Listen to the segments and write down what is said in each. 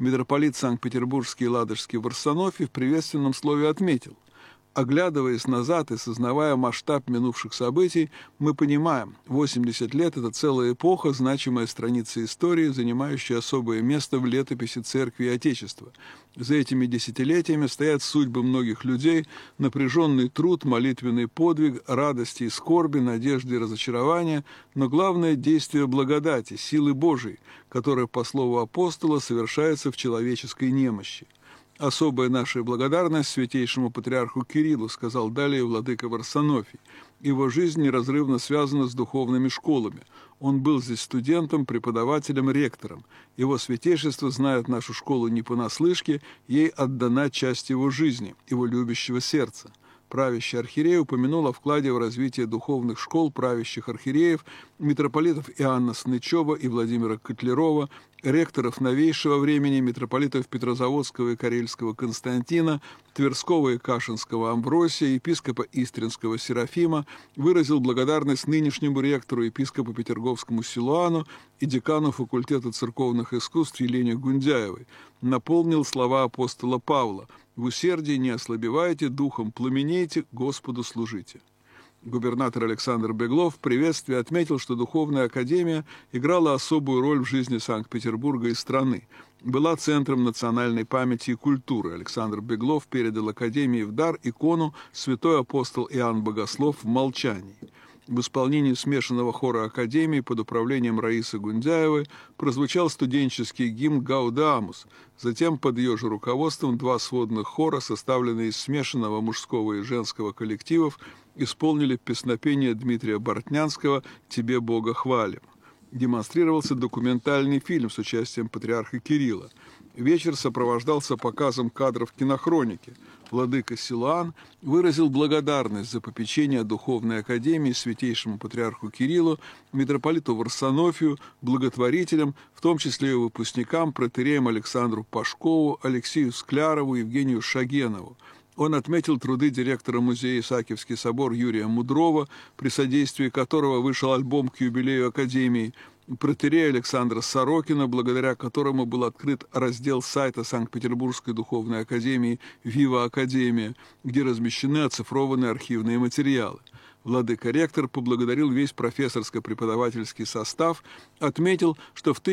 Митрополит Санкт-Петербургский и Ладожский Варсонофий в приветственном слове отметил: «Оглядываясь назад и сознавая масштаб минувших событий, мы понимаем, 80 лет – это целая эпоха, значимая страница истории, занимающая особое место в летописи Церкви и Отечества. За этими десятилетиями стоят судьбы многих людей, напряженный труд, молитвенный подвиг, радости и скорби, надежды и разочарования, но главное – действие благодати, силы Божией, которая, по слову апостола, совершается в человеческой немощи. Особая наша благодарность святейшему патриарху Кириллу», сказал далее владыка Варсонофий. «Его жизнь неразрывно связана с духовными школами. Он был здесь студентом, преподавателем, ректором. Его святейшество знает нашу школу не понаслышке, ей отдана часть его жизни, его любящего сердца». Правящий архиерей упомянул о вкладе в развитие духовных школ правящих архиереев, митрополитов Иоанна Снычева и Владимира Котлярова, ректоров новейшего времени, митрополитов Петрозаводского и Карельского Константина, Тверского и Кашинского Амвросия, епископа Истринского Серафима, выразил благодарность нынешнему ректору, епископу Петерговскому Силуану и декану факультета церковных искусств Елене Гундяевой, наполнил слова апостола Павла: «В усердии не ослабевайте, духом пламенейте, Господу служите». Губернатор Александр Беглов в приветствии отметил, что Духовная академия играла особую роль в жизни Санкт-Петербурга и страны, была центром национальной памяти и культуры. Александр Беглов передал академии в дар икону «Святой апостол Иоанн Богослов в молчании». В исполнении смешанного хора Академии под управлением Раисы Гундяевой прозвучал студенческий гимн «Гаудамус». Затем под ее же руководством два сводных хора, составленные из смешанного мужского и женского коллективов, исполнили песнопение Дмитрия Бортнянского «Тебе, Бога, хвалим». Демонстрировался документальный фильм с участием патриарха Кирилла. Вечер сопровождался показом кадров кинохроники. Владыка Силуан выразил благодарность за попечение Духовной академии святейшему патриарху Кириллу, митрополиту Варсонофию, благотворителям, в том числе и выпускникам, протоиереям Александру Пашкову, Алексею Склярову, Евгению Шагенову. Он отметил труды директора музея Исаакиевский собор Юрия Мудрова, при содействии которого вышел альбом к юбилею Академии, протоиерея Александра Сорокина, благодаря которому был открыт раздел сайта Санкт-Петербургской духовной академии «Вива Академия», где размещены оцифрованные архивные материалы. Владыка-ректор поблагодарил весь профессорско-преподавательский состав, отметил, что в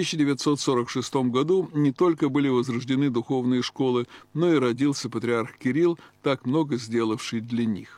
1946 году не только были возрождены духовные школы, но и родился патриарх Кирилл, так много сделавший для них.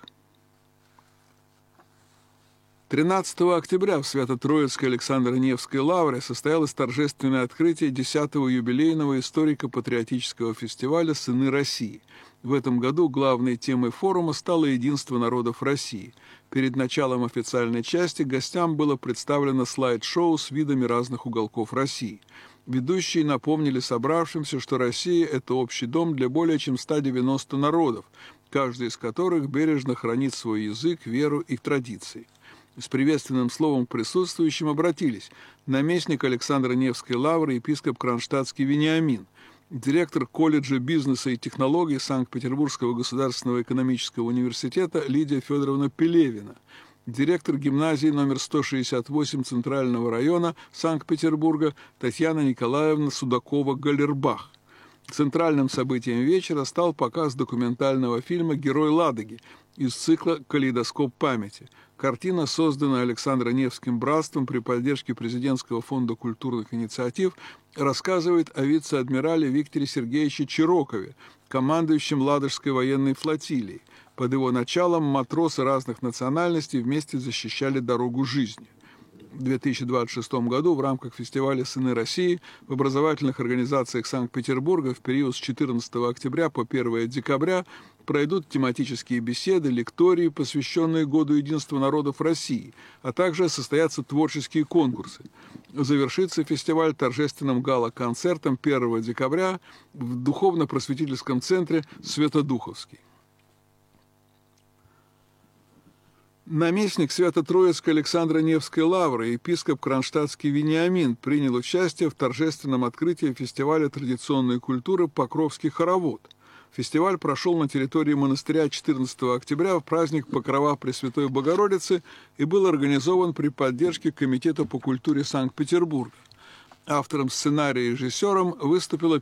13 октября в Свято-Троицкой Александро-Невской лавре состоялось торжественное открытие 10-го юбилейного историко-патриотического фестиваля «Сыны России». В этом году главной темой форума стало единство народов России. Перед началом официальной части гостям было представлено слайд-шоу с видами разных уголков России. Ведущие напомнили собравшимся, что Россия – это общий дом для более чем 190 народов, каждый из которых бережно хранит свой язык, веру и традиции. С приветственным словом к присутствующим обратились наместник Александро-Невской лавры епископ Кронштадтский Вениамин, директор колледжа бизнеса и технологий Санкт-Петербургского государственного экономического университета Лидия Федоровна Пелевина, директор гимназии номер 168 Центрального района Санкт-Петербурга Татьяна Николаевна Судакова-Галербах. Центральным событием вечера стал показ документального фильма «Герой Ладоги» из цикла «Калейдоскоп памяти». Картина, созданная Александро-Невским братством при поддержке Президентского фонда культурных инициатив, рассказывает о вице-адмирале Викторе Сергеевиче Чирокове, командующем Ладожской военной флотилией. Под его началом матросы разных национальностей вместе защищали дорогу жизни. В 2026 году в рамках фестиваля «Сыны России» в образовательных организациях Санкт-Петербурга в период с 14 октября по 1 декабря пройдут тематические беседы, лектории, посвященные Году единства народов России, а также состоятся творческие конкурсы. Завершится фестиваль торжественным гала-концертом 1 декабря в духовно-просветительском центре «Святодуховский». Наместник Свято-Троицкой Александро-Невской лавры, епископ Кронштадтский Вениамин, принял участие в торжественном открытии фестиваля традиционной культуры «Покровский хоровод». Фестиваль прошел на территории монастыря 14 октября в праздник Покрова Пресвятой Богородицы и был организован при поддержке Комитета по культуре Санкт-Петербурга. Автором сценария и режиссером выступила